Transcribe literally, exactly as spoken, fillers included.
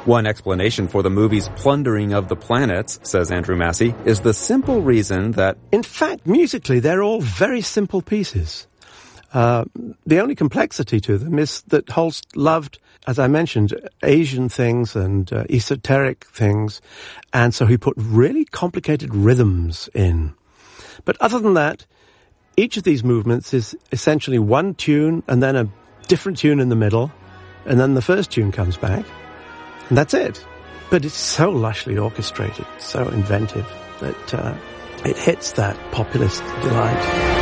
One explanation for the movie's plundering of the planets, says Andrew Massey, is the simple reason that... In fact, musically, they're all very simple pieces. Uh, the only complexity to them is that Holst loved, as I mentioned, Asian things and uh, esoteric things, and so he put really complicated rhythms in. But other than that, each of these movements is essentially one tune and then a different tune in the middle, and then the first tune comes back, and that's it. But it's so lushly orchestrated, so inventive, that uh, it hits that populist delight.